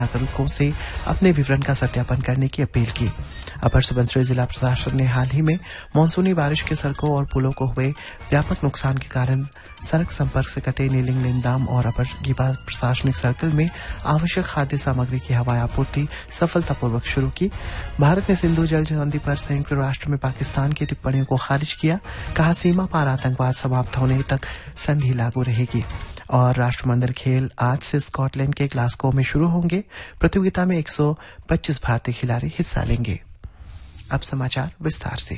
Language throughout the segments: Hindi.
नागरिकों से अपने विवरण का सत्यापन करने की अपील की। अपर सुबनसिरी जिला प्रशासन ने हाल ही में मानसूनी बारिश के सड़कों और पुलों को हुए व्यापक नुकसान के कारण सड़क संपर्क से कटे नीलिंग लिमदाम और अपर गीबा प्रशासनिक सर्कल में आवश्यक खाद्य सामग्री की हवाई आपूर्ति सफलतापूर्वक शुरू की। भारत ने सिंधु जल संधि पर संयुक्त राष्ट्र में पाकिस्तान की टिप्पणियों को खारिज किया। कहा, सीमा पार आतंकवाद समाप्त होने तक संधि लागू रहेगी। और राष्ट्रमंडल खेल आज से स्कॉटलैंड के ग्लासगो में शुरू होंगे। प्रतियोगिता में 125 भारतीय खिलाड़ी हिस्सा लेंगे। अब समाचार विस्तार से।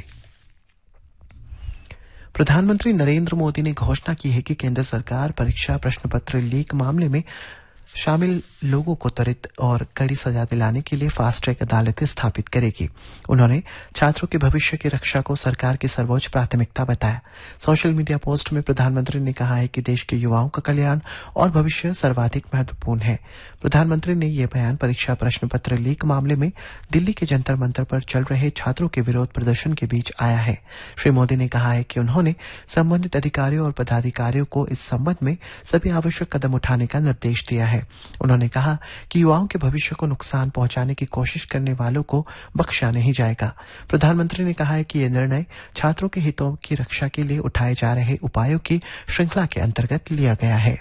प्रधानमंत्री नरेंद्र मोदी ने घोषणा की है कि केंद्र सरकार परीक्षा प्रश्न पत्र लीक मामले में शामिल लोगों को त्वरित और कड़ी सजा दिलाने के लिए फास्ट ट्रैक अदालतें स्थापित करेगी। उन्होंने छात्रों के भविष्य की रक्षा को सरकार की सर्वोच्च प्राथमिकता बताया। सोशल मीडिया पोस्ट में प्रधानमंत्री ने कहा है कि देश के युवाओं का कल्याण और भविष्य सर्वाधिक महत्वपूर्ण है। प्रधानमंत्री ने यह बयान परीक्षा प्रश्न पत्र लीक मामले में दिल्ली के जंतर मंतर पर चल रहे छात्रों के विरोध प्रदर्शन के बीच आया है। श्री मोदी ने कहा है कि उन्होंने संबंधित अधिकारियों और पदाधिकारियों को इस संबंध में सभी आवश्यक कदम उठाने का निर्देश दिया है। उन्होंने कहा कि युवाओं के भविष्य को नुकसान पहुंचाने की कोशिश करने वालों को बख्शा नहीं जाएगा। प्रधानमंत्री ने कहा है कि यह निर्णय छात्रों के हितों की रक्षा के लिए उठाए जा रहे उपायों की श्रृंखला के अंतर्गत लिया गया है।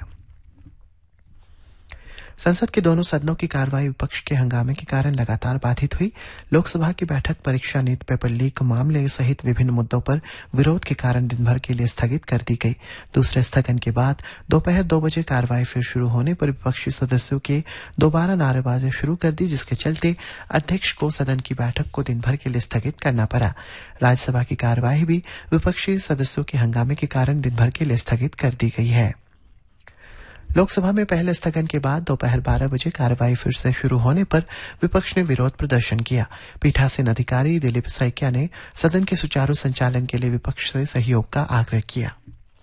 संसद के दोनों सदनों की कार्रवाई विपक्ष के हंगामे के कारण लगातार बाधित हुई। लोकसभा की बैठक परीक्षा नीट पेपर लीक मामले सहित विभिन्न मुद्दों पर विरोध के कारण दिन भर के लिए स्थगित कर दी गई। दूसरे स्थगन के बाद दोपहर 2 बजे कार्रवाई फिर शुरू होने पर विपक्षी सदस्यों के दोबारा नारेबाजी शुरू कर दी, जिसके चलते अध्यक्ष को सदन की बैठक को दिन भर के लिए स्थगित करना पड़ा। राज्यसभा की कार्यवाही भी विपक्षी सदस्यों के हंगामे के कारण दिन भर के लिए स्थगित कर दी गई है। लोकसभा में पहले स्थगन के बाद दोपहर 12 बजे कार्रवाई फिर से शुरू होने पर विपक्ष ने विरोध प्रदर्शन किया। पीठासीन अधिकारी दिलीप सैकिया ने सदन के सुचारू संचालन के लिए विपक्ष से सहयोग का आग्रह किया।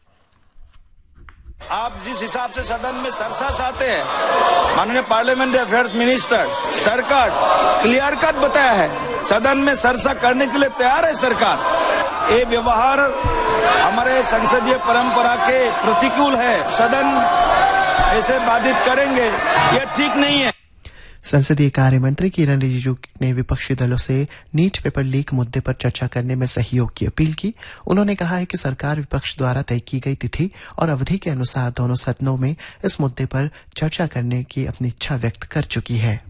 आप जिस हिसाब से सदन में सरसा चाहते हैं, माननीय पार्लियामेंट्री अफेयर्स मिनिस्टर, सरकार क्लियर कट बताया है सदन में सरसा करने के लिए तैयार है सरकार। ये व्यवहार हमारे संसदीय परंपरा के प्रतिकूल है। सदन ऐसे बाधित करेंगे, यह ठीक नहीं है। संसदीय कार्य मंत्री किरण रिजिजू ने विपक्षी दलों से नीट पेपर लीक मुद्दे पर चर्चा करने में सहयोग की अपील की। उन्होंने कहा है कि सरकार विपक्ष द्वारा तय की गई तिथि और अवधि के अनुसार दोनों सदनों में इस मुद्दे पर चर्चा करने की अपनी इच्छा व्यक्त कर चुकी है।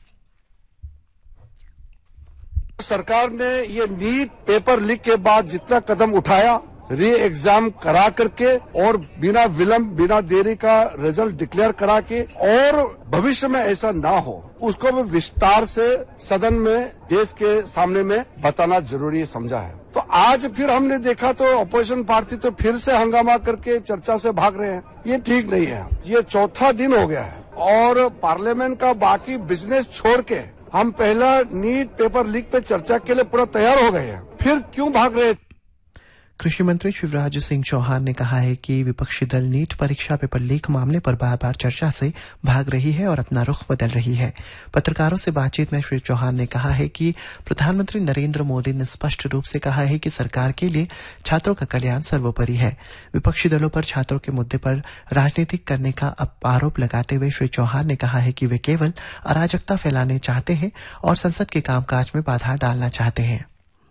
सरकार ने ये नीट पेपर लीक के बाद जितना कदम उठाया, री एग्जाम करा करके और बिना विलंब बिना देरी का रिजल्ट डिक्लेयर करा के, और भविष्य में ऐसा ना हो उसको भी विस्तार से सदन में देश के सामने में बताना जरूरी समझा है। तो आज फिर हमने देखा तो अपोजिशन पार्टी तो फिर से हंगामा करके चर्चा से भाग रहे हैं। ये ठीक नहीं है। ये चौथा दिन हो गया है और पार्लियामेंट का बाकी बिजनेस छोड़ के हम पहला नीट पेपर लीक पे चर्चा के लिए पूरा तैयार हो गए हैं, फिर क्यों भाग रहे? कृषि मंत्री शिवराज सिंह चौहान ने कहा है कि विपक्षी दल नीट परीक्षा पेपर लीक मामले पर बार बार चर्चा से भाग रही है और अपना रुख बदल रही है। पत्रकारों से बातचीत में श्री चौहान ने कहा है कि प्रधानमंत्री नरेंद्र मोदी ने स्पष्ट रूप से कहा है कि सरकार के लिए छात्रों का कल्याण सर्वोपरि है। विपक्षी दलों पर छात्रों के मुद्दे पर राजनीतिक करने का आरोप लगाते हुए श्री चौहान ने कहा है कि वे केवल अराजकता फैलाने चाहते हैं और संसद के कामकाज में बाधा डालना चाहते हैं।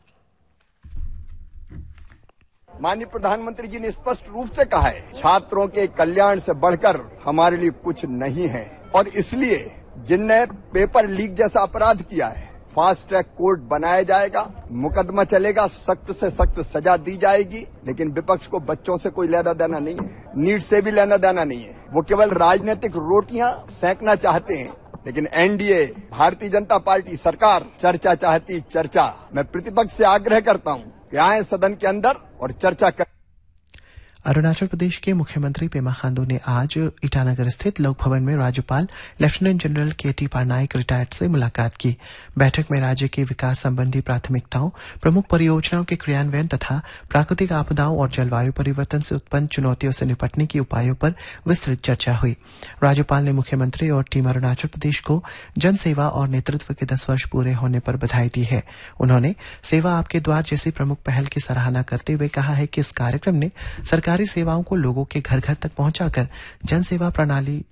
माननीय प्रधानमंत्री जी ने स्पष्ट रूप से कहा है, छात्रों के कल्याण से बढ़कर हमारे लिए कुछ नहीं है, और इसलिए जिनने पेपर लीक जैसा अपराध किया है, फास्ट ट्रैक कोर्ट बनाया जाएगा, मुकदमा चलेगा, सख्त से सख्त सजा दी जाएगी। लेकिन विपक्ष को बच्चों से कोई लेना देना नहीं है, नीट से भी लेना देना नहीं है। वो केवल राजनीतिक रोटियां सेंकना चाहते हैं, लेकिन एनडीए भारतीय जनता पार्टी सरकार चर्चा चाहती, चर्चा। मैं प्रतिपक्ष से आग्रह करता हूं कि आए सदन के अंदर और चर्चा कर। अरुणाचल प्रदेश के मुख्यमंत्री पेमा खांडू ने आज ईटानगर स्थित लोक भवन में राज्यपाल लेफ्टिनेंट जनरल केटी पारनाइक रिटायर्ड से मुलाकात की। बैठक में राज्य के विकास संबंधी प्राथमिकताओं, प्रमुख परियोजनाओं के क्रियान्वयन तथा प्राकृतिक आपदाओं और जलवायु परिवर्तन से उत्पन्न चुनौतियों से निपटने के उपायों पर विस्तृत चर्चा हुई। राज्यपाल ने मुख्यमंत्री और टीम अरुणाचल प्रदेश को जन सेवा और नेतृत्व के 10 वर्ष पूरे होने पर बधाई दी है। उन्होंने सेवा आपके द्वार जैसी प्रमुख पहल की सराहना करते हुए कहा है कि इस कार्यक्रम ने सरकारी सेवाओं को लोगों के घर घर तक पहुंचाकर जन सेवा प्रणाली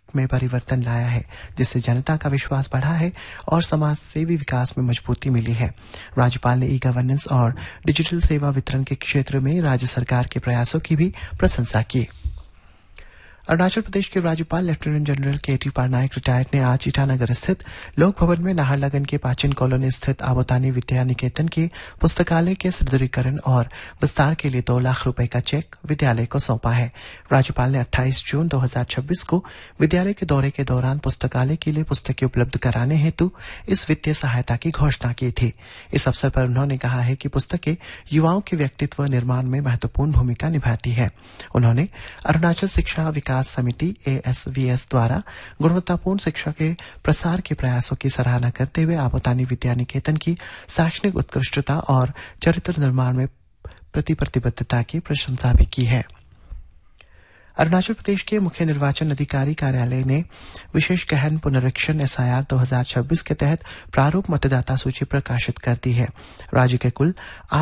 में परिवर्तन लाया है, जिससे जनता का विश्वास बढ़ा है और समाज सेवी विकास में मजबूती मिली है। राज्यपाल ने ई गवर्नेंस और डिजिटल सेवा वितरण के क्षेत्र में राज्य सरकार के प्रयासों की भी प्रशंसा की। अरुणाचल प्रदेश के राज्यपाल lieutenant general K.T.. Patnaik retired ने आज ईटानगर स्थित लोक भवन में नाहरलगन के पाचिन कॉलोनी स्थित आबोतानी विद्या निकेतन के पुस्तकालय के सुदृढ़ीकरण और विस्तार के लिए 2 लाख रुपए का चेक विद्यालय को सौंपा है। राज्यपाल ने 28 जून 2026 को विद्यालय के दौरे के दौरान पुस्तकालय के लिए पुस्तकें उपलब्ध कराने हेतु इस वित्तीय सहायता की घोषणा की थी। इस अवसर पर उन्होंने कहा है कि पुस्तकें युवाओं के व्यक्तित्व निर्माण में महत्वपूर्ण भूमिका निभाती है। उन्होंने अरुणाचल शिक्षा विकास समिति ASVS द्वारा गुणवत्तापूर्ण शिक्षा के प्रसार के प्रयासों की सराहना करते हुए आबोतानी विद्या निकेतन की शैक्षणिक उत्कृष्टता और चरित्र निर्माण में प्रतिबद्धता की प्रशंसा भी की है। अरुणाचल प्रदेश के मुख्य निर्वाचन अधिकारी कार्यालय ने विशेष गहन पुनरीक्षण SIR 2026 के तहत प्रारूप मतदाता सूची प्रकाशित कर दी है। राज्य के कुल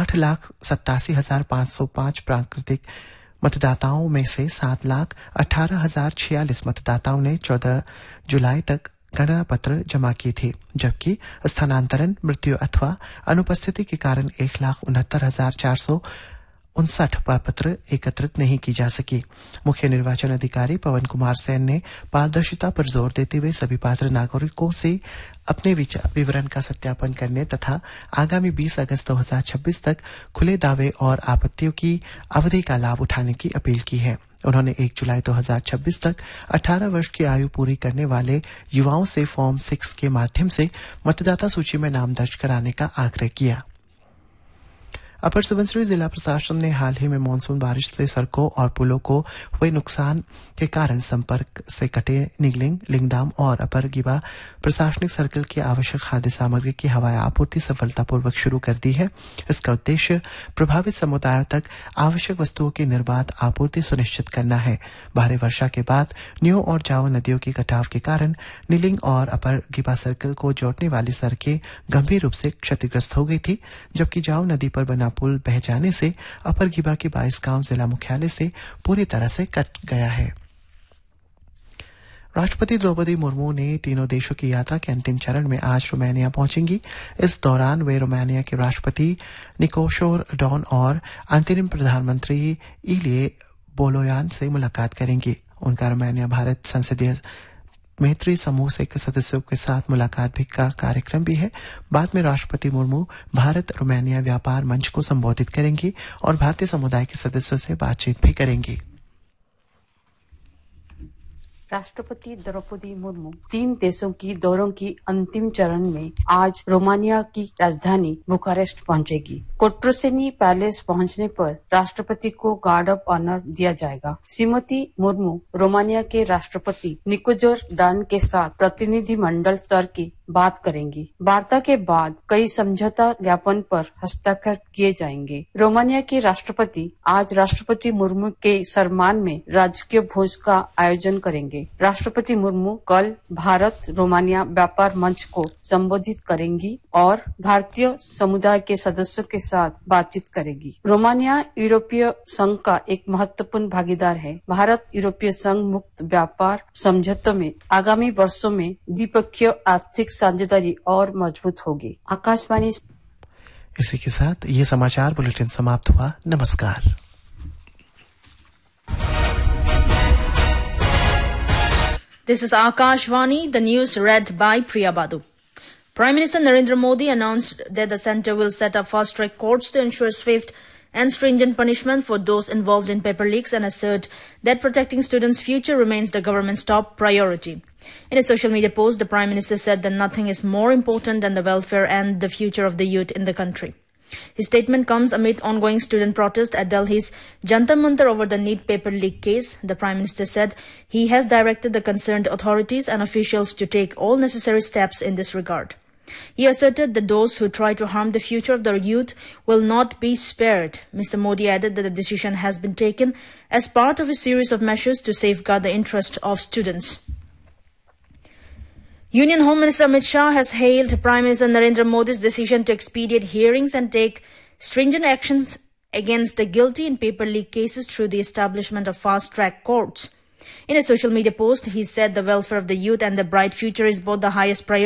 8,87,505 प्राकृतिक मतदाताओं में से 7,18,046 मतदाताओं ने 14 जुलाई तक गणना पत्र जमा किए थे, जबकि स्थानांतरण, मृत्यु अथवा अनुपस्थिति के कारण 1,69,459 प्रपत्र एकत्रित नहीं की जा सकी। मुख्य निर्वाचन अधिकारी पवन कुमार सेन ने पारदर्शिता पर जोर देते हुए सभी पात्र नागरिकों से अपने विवरण का सत्यापन करने तथा आगामी 20 अगस्त 2026 तक खुले दावे और आपत्तियों की अवधि का लाभ उठाने की अपील की है। उन्होंने 1 जुलाई 2026 तक 18 वर्ष की आयु पूरी करने वाले युवाओं से फॉर्म 6 के माध्यम से मतदाता सूची में नाम दर्ज कराने का आग्रह किया। अपर सुबनसिरी जिला प्रशासन ने हाल ही में मानसून बारिश से सड़कों और पुलों को हुए नुकसान के कारण संपर्क से कटे निगलिंग, लिंगदाम और अपर गिबा प्रशासनिक सर्कल की आवश्यक खाद्य सामग्री की हवाई आपूर्ति सफलतापूर्वक शुरू कर दी है। इसका उद्देश्य प्रभावित समुदायों तक आवश्यक वस्तुओं की निर्बाध आपूर्ति सुनिश्चित करना है। भारी वर्षा के बाद न्यू और जाओ नदियों की कटाव के कारण निलिंग और अपर गिबा सर्कल को जोड़ने वाली सड़कें गंभीर रूप से क्षतिग्रस्त हो गई थी, जबकि जाओ नदी पर बना पुल बह जाने से अपर गिबा के 22 गांव जिला मुख्यालय से पूरी तरह से कट गया है। राष्ट्रपति द्रौपदी मुर्मू ने तीनों देशों की यात्रा के अंतिम चरण में आज रोमानिया पहुंचेंगी। इस दौरान वे रोमानिया के राष्ट्रपति निकोशोर डॉन और अंतरिम प्रधानमंत्री इलिये बोलोयान से मुलाकात करेंगी। उनका रोमानिया भारत संसदीय मैत्री समूह से सदस्यों के साथ मुलाकात भी का कार्यक्रम भी है। बाद में राष्ट्रपति मुर्मू भारत रोमानिया व्यापार मंच को संबोधित करेंगी और भारतीय समुदाय के सदस्यों से बातचीत भी करेंगी। राष्ट्रपति द्रौपदी मुर्मू 3 देशों की दौरों की अंतिम चरण में आज रोमानिया की राजधानी बुखारेस्ट पहुंचेगी। कोट्रोसेनी पैलेस पहुंचने पर राष्ट्रपति को गार्ड ऑफ ऑनर दिया जाएगा। श्रीमती मुर्मू रोमानिया के राष्ट्रपति निकोजोर डान के साथ प्रतिनिधिमंडल स्तर की बात करेंगी। वार्ता के बाद कई समझौता ज्ञापन पर हस्ताक्षर किए जाएंगे। रोमानिया के राष्ट्रपति आज राष्ट्रपति मुर्मू के सम्मान में राजकीय भोज का आयोजन करेंगे। राष्ट्रपति मुर्मू कल भारत रोमानिया व्यापार मंच को संबोधित करेंगी और भारतीय समुदाय के सदस्यों के साथ बातचीत करेगी। रोमानिया यूरोपीय संघ का एक महत्वपूर्ण भागीदार है। भारत यूरोपीय संघ मुक्त व्यापार समझौते में आगामी वर्षों में द्विपक्षीय आर्थिक साझेदारी और मजबूत होगी। आकाशवाणी। इसी के साथ ये समाचार बुलेटिन समाप्त हुआ। नमस्कार। This is Akashvani, the news read by Priya Badu. Prime Minister Narendra Modi announced that the centre will set up fast-track courts to ensure swift and stringent punishment for those involved in paper leaks and assert that protecting students' future remains the government's top priority. In a social media post, the Prime Minister said that nothing is more important than the welfare and the future of the youth in the country. His statement comes amid ongoing student protest at Delhi's Jantar Mantar over the NEET paper leak case. The Prime Minister said he has directed the concerned authorities and officials to take all necessary steps in this regard. He asserted that those who try to harm the future of the youth will not be spared. Mr. Modi added that the decision has been taken as part of a series of measures to safeguard the interest of students. Union Home Minister Amit Shah has hailed Prime Minister Narendra Modi's decision to expedite hearings and take stringent actions against the guilty in paper leak cases through the establishment of fast-track courts. In a social media post, he said the welfare of the youth and the bright future is both the highest priority